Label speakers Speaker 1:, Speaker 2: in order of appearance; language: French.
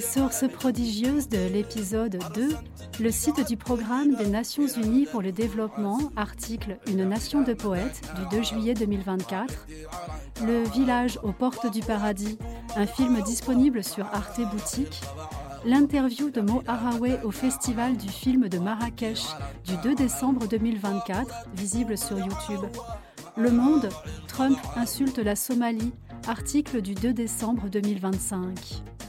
Speaker 1: sources prodigieuses de l'épisode 2, le site du Programme des Nations Unies pour le développement, article Une nation de poètes du 2 juillet 2024, Le village aux portes du paradis, un film disponible sur Arte Boutique, l'interview de Mo Haraway au Festival du film de Marrakech du 2 décembre 2024, visible sur YouTube. Le Monde, Trump insulte la Somalie, article du 2 décembre 2025.